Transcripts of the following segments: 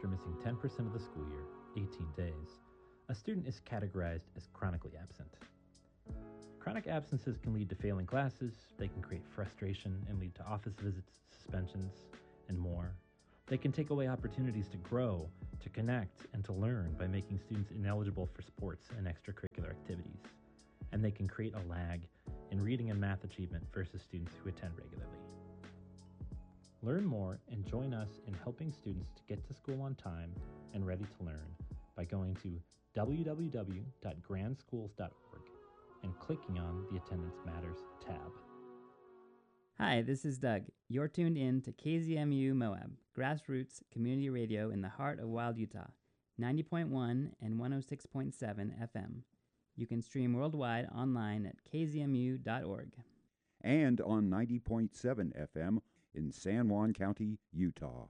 after missing 10% of the school year, 18 days, a student is categorized as chronically absent. Chronic absences can lead to failing classes, they can create frustration and lead to office visits, suspensions, and more. They can take away opportunities to grow, to connect, and to learn by making students ineligible for sports and extracurricular activities. And they can create a lag in reading and math achievement versus students who attend regularly. Learn more and join us in helping students to get to school on time and ready to learn by going to www.grandschools.org and clicking on the Attendance Matters tab. Hi, this is Doug. You're tuned in to KZMU Moab, grassroots community radio in the heart of Wild, Utah, 90.1 and 106.7 FM. You can stream worldwide online at kzmu.org. And on 90.7 FM in San Juan County, Utah.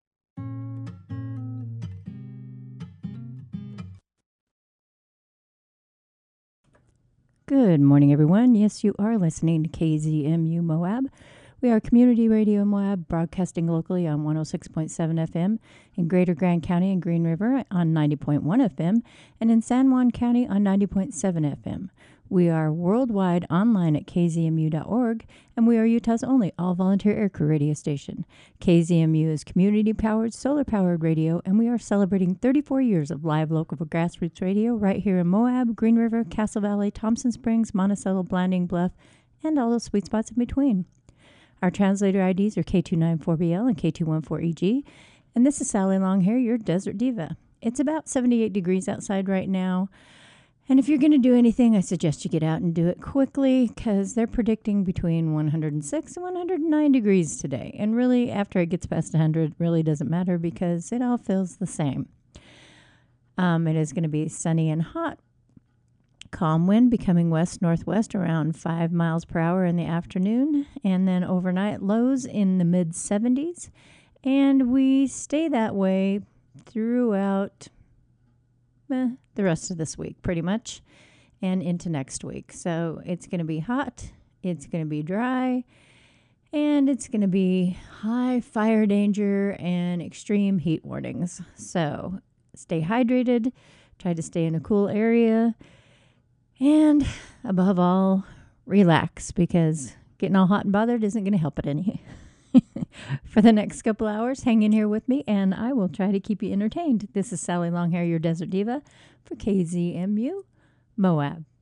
Good morning, everyone. Yes, you are listening to KZMU Moab. We are Community Radio Moab, broadcasting locally on 106.7 FM in Greater Grand County and Green River on 90.1 FM, and in San Juan County on 90.7 FM. We are worldwide online at kzmu.org, and we are Utah's only all-volunteer aircrew radio station. KZMU is community-powered, solar-powered radio, and we are celebrating 34 years of live local grassroots radio right here in Moab, Green River, Castle Valley, Thompson Springs, Monticello, Blanding Bluff, and all those sweet spots in between. Our translator IDs are K294BL and K214EG, and this is Sally Longhair, your Desert Diva. It's about 78 degrees outside right now. And if you're going to do anything, I suggest you get out and do it quickly because they're predicting between 106 and 109 degrees today. And really, after it gets past 100, it really doesn't matter because it all feels the same. It is going to be sunny and hot. Calm wind becoming west-northwest around 5 miles per hour in the afternoon. And then overnight lows in the mid-70s. And we stay that way throughout the rest of this week, pretty much, and into next week. So it's going to be hot, it's going to be dry, and it's going to be high fire danger and extreme heat warnings. So stay hydrated, try to stay in a cool area, and above all, relax, because getting all hot and bothered isn't going to help it any. For the next couple hours, hang in here with me, and I will try to keep you entertained. This is Sally Longhair, your Desert Diva, for KZMU Moab.